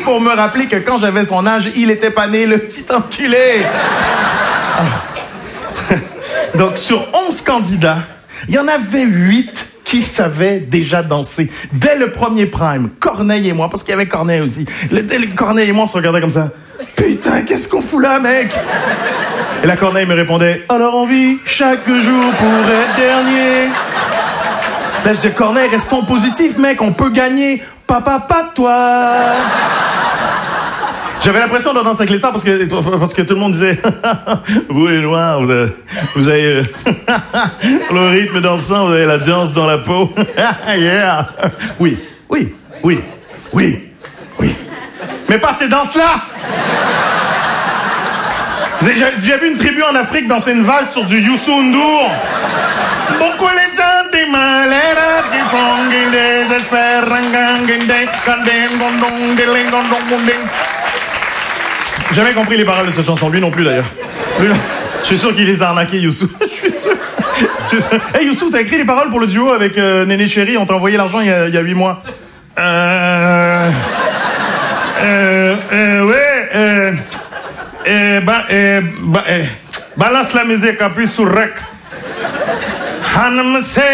pour me rappeler que quand j'avais son âge, il était pas né, le petit enculé. Donc, sur 11 candidats, il y en avait 8 qui savaient déjà danser. Dès le premier prime, Corneille et moi, parce qu'il y avait Corneille aussi, Corneille et moi, on se regardait comme ça. Putain, qu'est-ce qu'on fout là, mec? Et la Corneille me répondait, alors on vit chaque jour pour être dernier. Là, je dis, Corneille, restons positifs, mec, on peut gagner. Papa, pas toi. J'avais l'impression de danser avec les stars parce que tout le monde disait vous les noirs, vous avez le rythme dansant, vous avez la danse dans la peau. Yeah. Oui. Mais pas ces danses-là. J'ai vu une tribu en Afrique danser une valse sur du Youssou N'Dour. Beaucoup les gens des malades qui font des espérances. Jamais compris les paroles de cette chanson, lui non plus d'ailleurs. Je suis sûr qu'il les a arnaqués, Youssou. Je suis sûr. Hey Youssou, t'as écrit les paroles pour le duo avec Néné Chéri, on t'a envoyé l'argent il y a 8 mois. Balance la musique, appuie sur rec. Hanam se,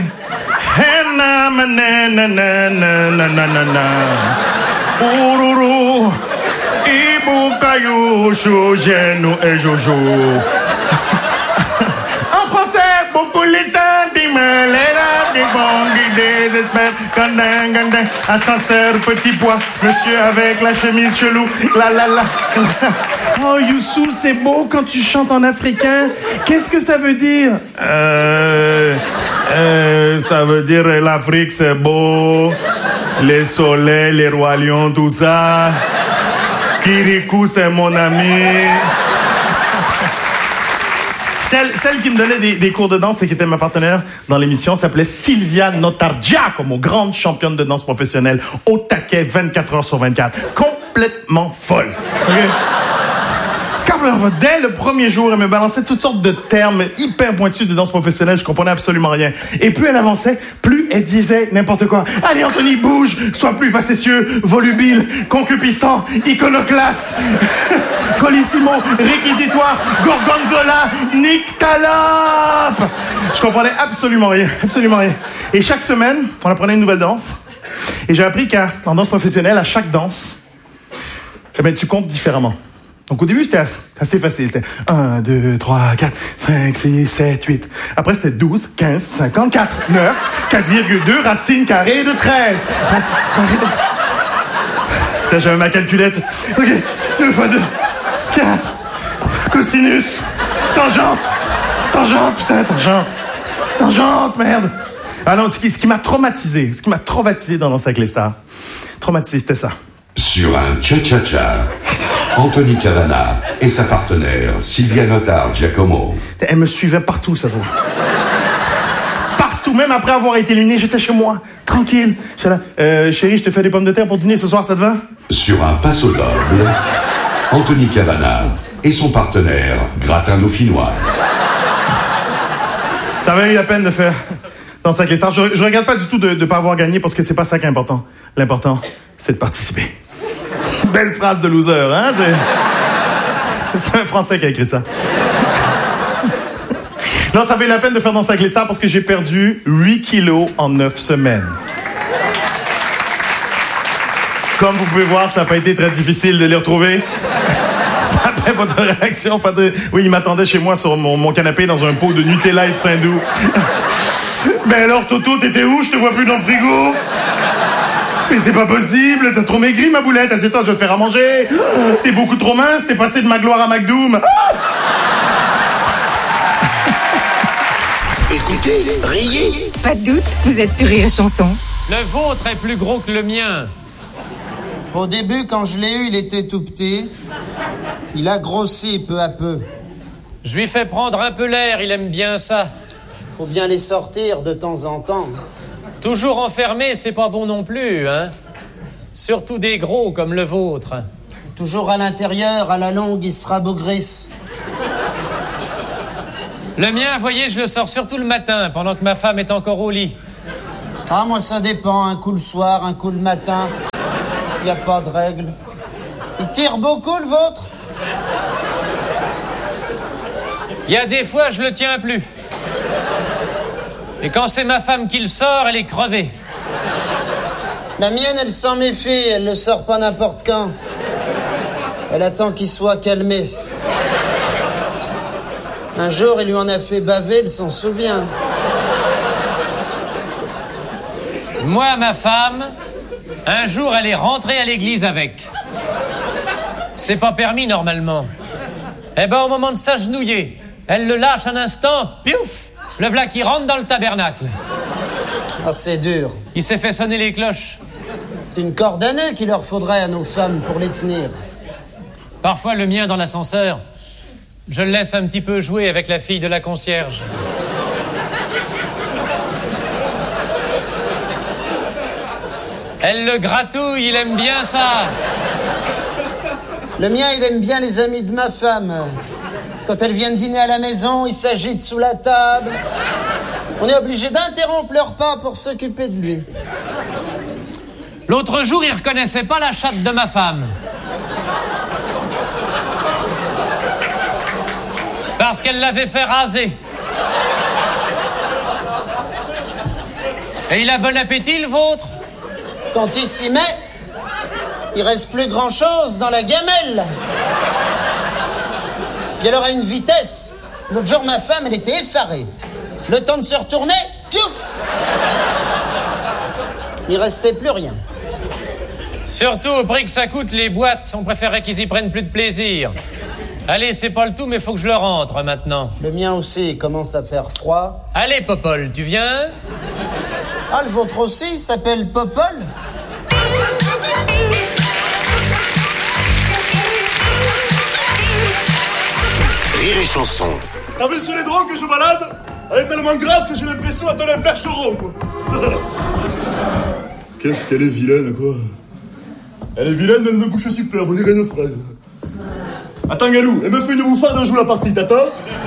henam na. Ururu. Et Jojo. En français, beaucoup les sentiments, les larmes, les bons, les désespères, ascenseur, petit pois, monsieur avec la chemise chelou, la. Oh, Youssou, c'est beau quand tu chantes en africain. Qu'est-ce que ça veut dire? Ça veut dire l'Afrique, c'est beau. Les soleils, les rois lions, tout ça. Kirikou, c'est mon ami. Celle qui me donnait des cours de danse et qui était ma partenaire dans l'émission s'appelait Sylvia Notargiacomo, grande championne de danse professionnelle, au taquet 24 heures sur 24. Complètement folle. Okay? Dès le premier jour, elle me balançait toutes sortes de termes hyper pointus de danse professionnelle. Je comprenais absolument rien. Et plus elle avançait, plus elle disait n'importe quoi. Allez, Anthony, bouge, sois plus facétieux, volubile, concupiscent, iconoclaste, colissimo, réquisitoire, gorgonzola, nyctalope. Je comprenais absolument rien. Et chaque semaine, on apprenait une nouvelle danse. Et j'ai appris qu'en danse professionnelle, à chaque danse, tu comptes différemment. Donc au début, c'était assez facile. C'était 1, 2, 3, 4, 5, 6, 7, 8. Après, c'était 12, 15, 54, 9, 4,2, racine carrée de 13. Putain, j'avais ma calculette. OK, 2 fois 2, 4, cosinus, tangente, merde. Ah non, ce qui m'a traumatisé dans Danse avec les stars, c'était ça. Sur un cha-cha-cha, Anthony Cavana et sa partenaire Sylvia Notargiacomo. Elle me suivait partout, ça vaut. Partout, même après avoir été éliminée, j'étais chez moi, tranquille. J'étais là, chérie, je te fais des pommes de terre pour dîner ce soir, ça te va? Sur un passo doble, Anthony Cavana et son partenaire gratin dauphinois. Ça valait la peine de faire Danse avec les stars. Je regrette pas du tout de pas avoir gagné parce que c'est pas ça qui est important. L'important, c'est de participer. Belle phrase de loser, hein? C'est un Français qui a écrit ça. Non, ça valait la peine de faire Danse avec les stars parce que j'ai perdu 8 kilos en 9 semaines. Comme vous pouvez voir, ça n'a pas été très difficile de les retrouver. Après votre réaction, oui, il m'attendait chez moi sur mon canapé dans un pot de Nutella et de Saint-Doux. Ben alors, Toto, t'étais où? Je te vois plus dans le frigo. Mais c'est pas possible, t'as trop maigri, ma boulette. Assieds-toi, je vais te faire à manger. T'es beaucoup trop mince, t'es passé de Magloire à McDoom. Écoutez, riez. Pas de doute, vous êtes sur Rire et Chanson. Le vôtre est plus gros que le mien. Au début, quand je l'ai eu, il était tout petit. Il a grossi peu à peu. Je lui fais prendre un peu l'air, il aime bien ça. Faut bien les sortir de temps en temps. Toujours enfermé, c'est pas bon non plus, hein. Surtout des gros comme le vôtre. Toujours à l'intérieur, à la longue, il sera bougrisse. Le mien, voyez, je le sors surtout le matin, pendant que ma femme est encore au lit. Ah, moi, ça dépend. Un coup le soir, un coup le matin. Y a pas de règle. Il tire beaucoup, le vôtre? Il y a des fois, je le tiens plus. Et quand c'est ma femme qui le sort, elle est crevée. La mienne, elle s'en méfie, elle le sort pas n'importe quand. Elle attend qu'il soit calmé. Un jour, il lui en a fait baver, elle s'en souvient. Moi, ma femme, un jour, elle est rentrée à l'église avec. C'est pas permis, normalement. Eh ben, au moment de s'agenouiller, elle le lâche un instant, piouf, le v'là qui rentre dans le tabernacle. Ah, c'est dur. Il s'est fait sonner les cloches. C'est une corde à nœud qu'il leur faudrait à nos femmes pour les tenir. Parfois, le mien dans l'ascenseur, je le laisse un petit peu jouer avec la fille de la concierge. Elle le gratouille, il aime bien ça. Le mien, il aime bien les amis de ma femme. Quand elle vient de dîner à la maison, il s'agite sous la table. On est obligé d'interrompre le repas pour s'occuper de lui. L'autre jour, il reconnaissait pas la chatte de ma femme. Parce qu'elle l'avait fait raser. Et il a bon appétit, le vôtre? Quand il s'y met, il reste plus grand-chose dans la gamelle. Puis elle aura une vitesse. L'autre jour, ma femme, elle était effarée. Le temps de se retourner, piouf! Il restait plus rien. Surtout au prix que ça coûte les boîtes, on préférait qu'ils y prennent plus de plaisir. Allez, c'est pas le tout, mais faut que je le rentre maintenant. Le mien aussi, il commence à faire froid. Allez, Popol, tu viens? Ah, le vôtre aussi, il s'appelle Popol? Rire et chanson. T'as vu sur les drogues que je balade? Elle est tellement grasse que j'ai l'impression d'être un percheron, quoi. Qu'est-ce qu'elle est vilaine, quoi. Elle est vilaine, mais elle me bouche superbe, on dirait une fraise. Attends, Galou, elle me fait une bouffarde et on joue la partie, t'attends?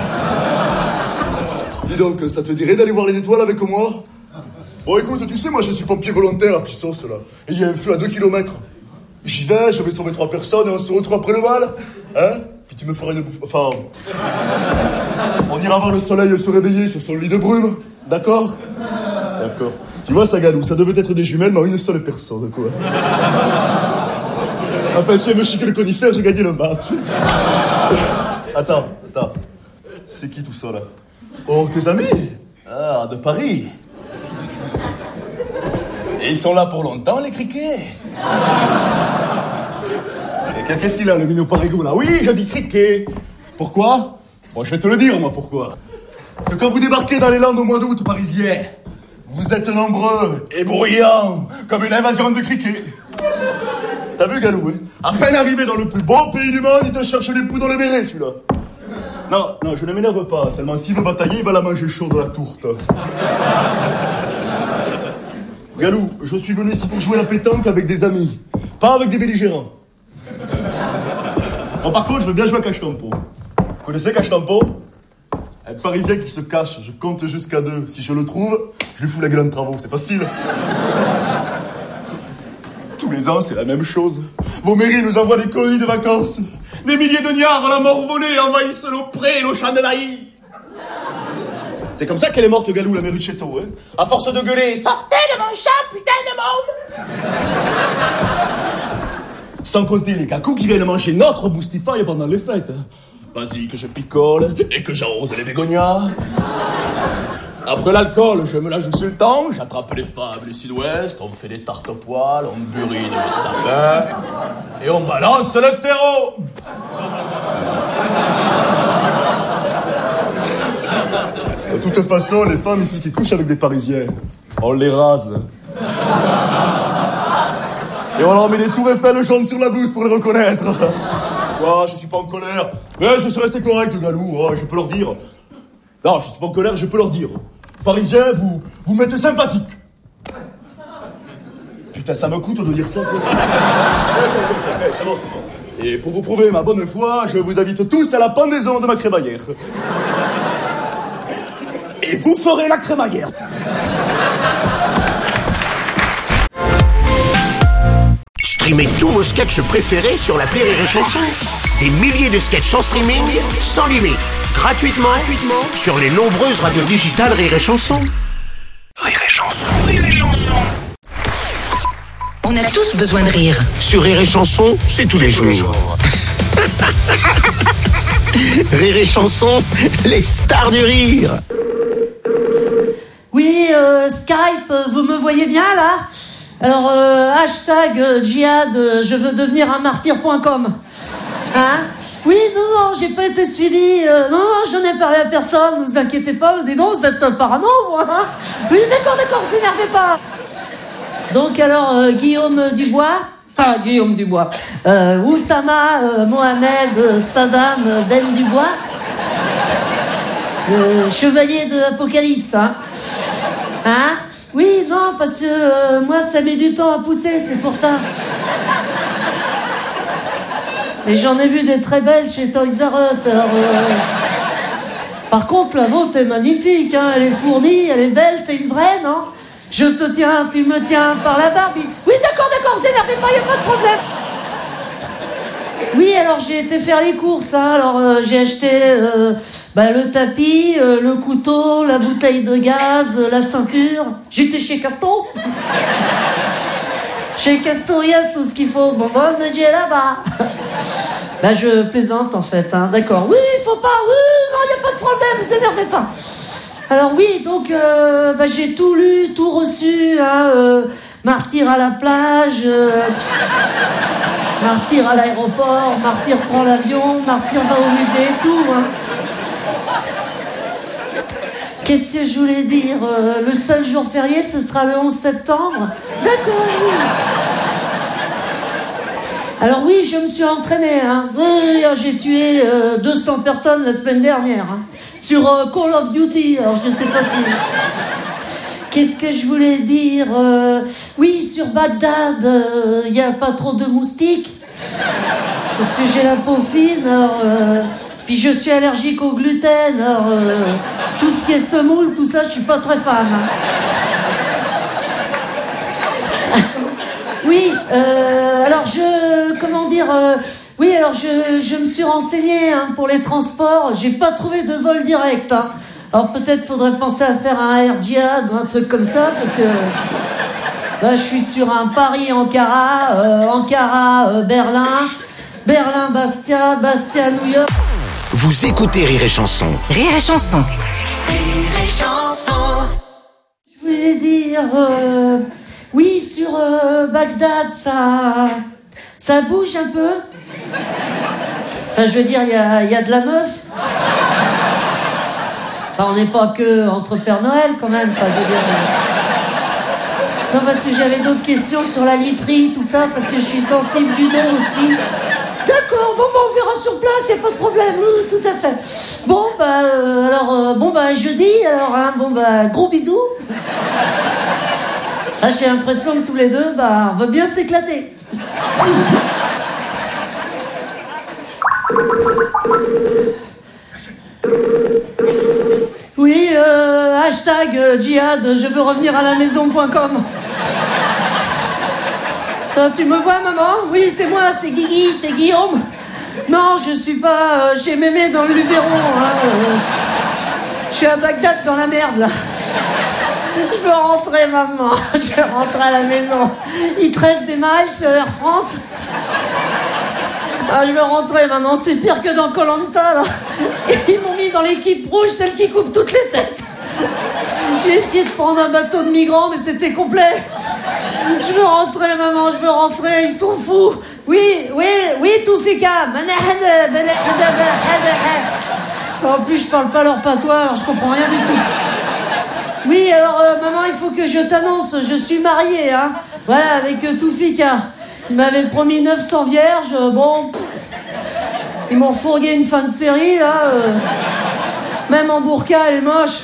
Dis donc, ça te dirait d'aller voir les étoiles avec moi? Bon, écoute, tu sais, moi, je suis pompier volontaire à Pissos, là. Et il y a un feu à 2 km. J'y vais, je vais sauver 3 personnes et on se retrouve après le bal. Hein? Puis tu me feras une bouffe... Enfin... On ira voir le soleil se réveiller sur son lit de brume. D'accord? D'accord. Tu vois, ça, Galou, ça devait être des jumelles, mais en une seule personne, quoi. Enfin, si elle me chique le conifère, j'ai gagné le match. Attends. C'est qui tout ça, là? Oh, tes amis? Ah, de Paris. Et ils sont là pour longtemps, les criquets. Et qu'est-ce qu'il a, le minot parigo, là? Oui, je dis criquet. Pourquoi? Bon, je vais te le dire, moi, pourquoi. Parce que quand vous débarquez dans les Landes au mois d'août, parisiens, vous êtes nombreux et bruyants, comme une invasion de criquets. T'as vu, Galou, hein? À peine arrivé dans le plus beau pays du monde, il te cherche les poux dans le béret, celui-là. Non, je ne m'énerve pas. Seulement, s'il veut batailler, il va la manger chaud de la tourte. Galou, je suis venu ici pour jouer à la pétanque avec des amis, pas avec des belligérants. Bon, par contre, je veux bien jouer à cache-tampeau. Vous connaissez cache-tampeau? Un Parisien qui se cache, je compte jusqu'à 2. Si je le trouve, je lui fous la gueule en travaux, c'est facile. Tous les ans, c'est la même chose. Vos mairies nous envoient des colonies de vacances. Des milliers de niards à la mort volée envahissent nos prés et nos champs de maïs. C'est comme ça qu'elle est morte, Galou, la mairie de Chéteau, hein. À force de gueuler, sortez de mon champ, putain de monde! Sans compter les cacous qui viennent manger notre Boostify pendant les fêtes. Vas-y, que je picole et que j'arrose les bégonias. Après l'alcool, je me la joue sur le temps, j'attrape les femmes du sud-ouest, on fait des tartes aux poils, on burine les sapins, et on balance le terreau. De toute façon, les femmes ici qui couchent avec des Parisiens, on les rase. Et on leur met des tours Eiffel jaunes sur la blouse pour les reconnaître. Oh, je suis pas en colère, mais je suis resté correct, Galou, oh, je peux leur dire. Non, je suis pas en colère, je peux leur dire. Parisiens, vous m'êtes sympathique. Putain, ça me coûte de dire ça, quoi. C'est bon. Et pour vous prouver ma bonne foi, je vous invite tous à la pendaison de ma crémaillère. Et vous ferez la crémaillère. Streamez tous vos sketchs préférés sur l'appli Rire et Chanson. Des milliers de sketchs en streaming, sans limite, gratuitement sur les nombreuses radios digitales Rire et Chanson. Rire et Chanson, Rire et Chanson. On a tous besoin de rire. Sur Rire et Chanson, c'est tous les jours. Rire et Chanson, les stars du rire. Oui, Skype, vous me voyez bien là? Alors, hashtag djihad, je veux devenir un martyr.com. Hein? Oui, non, j'ai pas été suivi. Non, j'en ai parlé à personne, ne vous inquiétez pas. Dis donc, vous êtes parano, moi. Hein? Oui, d'accord, vous énervez pas. Donc, alors, Guillaume Dubois. Enfin, Guillaume Dubois. Oussama, Mohamed, Saddam, Ben Dubois. Chevalier de l'Apocalypse, hein? Hein? Oui, non, parce que moi, ça met du temps à pousser, c'est pour ça. Et j'en ai vu des très belles chez Toys R Us, alors... Par contre, la vôtre est magnifique, hein? Elle est fournie, elle est belle, c'est une vraie, non? Je te tiens, tu me tiens par la barbe. Oui, d'accord, vous énervez pas, y a pas de problème. Oui, alors j'ai été faire les courses, hein. Alors j'ai acheté le tapis, le couteau, la bouteille de gaz, la ceinture. J'étais chez Casto. Chez Casto, il y a tout ce qu'il faut. Bon, j'ai là-bas. Je plaisante en fait, hein. D'accord. Oui, il faut pas. Oui, non, il n'y a pas de problème, vous énervez pas. Alors oui, donc j'ai tout lu, tout reçu, hein, martyr à la plage, martyr à l'aéroport, martyr prend l'avion, martyr va au musée, tout. Hein. Qu'est-ce que je voulais dire? Le seul jour férié, ce sera le 11 septembre. D'accord, oui. Alors oui, je me suis entraînée. Hein. Oui, j'ai tué 200 personnes la semaine dernière. Hein. Sur Call of Duty, alors je sais pas si... Qu'est-ce que je voulais dire? Oui, sur Bagdad, il n'y a pas trop de moustiques. Parce que j'ai la peau fine, alors... Puis je suis allergique au gluten, alors... tout ce qui est semoule, tout ça, je suis pas très fan. Hein. Oui, alors je me suis renseignée hein, pour les transports. J'ai pas trouvé de vol direct. Hein. Alors peut-être faudrait penser à faire un Air Jihad ou un truc comme ça, parce que je suis sur un Paris-Ankara, Ankara-Berlin, Berlin-Bastia, Bastia-New York. Vous écoutez Rire et Chanson. Rire et Chanson. Rire et Chanson. Je voulais dire... Oui, sur Bagdad, ça bouge un peu. Enfin, je veux dire, il y a de la meuf. Enfin, on n'est pas que entre Père Noël, quand même. Enfin, je veux dire... Non, parce que j'avais d'autres questions sur la literie, tout ça, parce que je suis sensible du dos aussi. D'accord, bon, on verra sur place, il n'y a pas de problème, tout à fait. Bon, jeudi, alors, hein, gros bisous. Là, j'ai l'impression que tous les deux, on va bien s'éclater. Oui, hashtag djihad, je veux revenir à la maison.com. Tu me vois, maman? Oui, c'est moi, c'est Guigui, c'est Guillaume. Non, je suis pas chez Mémé dans le Luberon. Hein, je suis à Bagdad dans la merde, là. Je veux rentrer, maman. Je veux rentrer à la maison. Il te reste des miles, Air France? Je veux rentrer, maman. C'est pire que dans Koh-Lanta, là. Ils m'ont mis dans l'équipe rouge, celle qui coupe toutes les têtes. J'ai essayé de prendre un bateau de migrants, mais c'était complet. Je veux rentrer, maman. Je veux rentrer. Ils sont fous. Oui, Toufika. En plus, je parle pas leur patois, alors je comprends rien du tout. Oui, alors, maman, il faut que je t'annonce, je suis mariée, hein. Voilà, avec Toufika. Il m'avait promis 900 vierges, ils m'ont fourgué une fin de série, là. Même en burqa, elle est moche.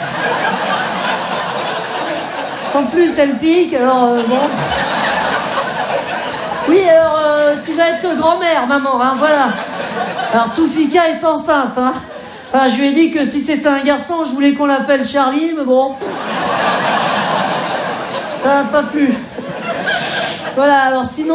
En plus, elle pique, alors, Oui, alors, tu vas être grand-mère, maman, hein, voilà. Alors, Toufika est enceinte, hein. Enfin, je lui ai dit que si c'était un garçon, je voulais qu'on l'appelle Charlie, mais bon... Ça n'a pas plu. Voilà, alors sinon...